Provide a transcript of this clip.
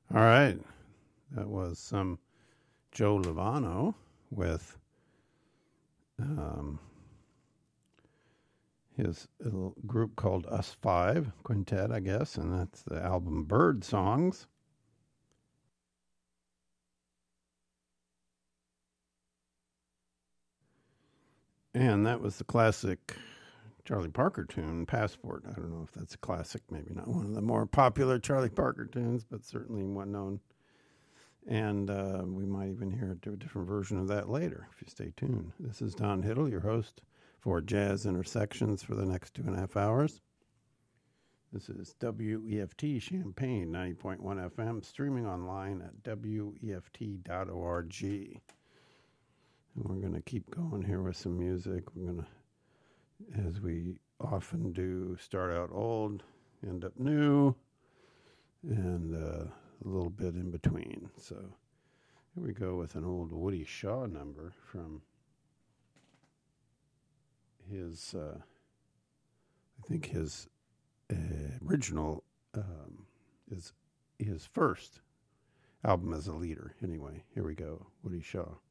All right. That was some Joe Lovano with his little group called Us Five Quintet, I guess, and that's the album Bird Songs. And that was the classic Charlie Parker tune, Passport. I don't know if that's a classic, maybe not one of the more popular Charlie Parker tunes, but certainly one known. And we might even hear a different version of that later if you stay tuned. This is Don Hiddle, your host for Jazz Intersections for the next 2.5 hours. This is WEFT Champaign 90.1 FM, streaming online at WEFT.org. And we're going to keep going here with some music. We're going to, as we often do, start out old, end up new, and a little bit in between. So here we go with an old Woody Shaw number from his, I think his original is his first album as a leader. Anyway, here we go, Woody Shaw.